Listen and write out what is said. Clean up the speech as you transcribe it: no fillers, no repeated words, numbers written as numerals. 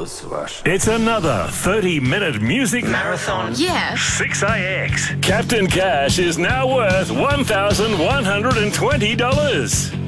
It's another 30-minute music marathon. Yeah. 6AX. Captain Cash is now worth $1,120.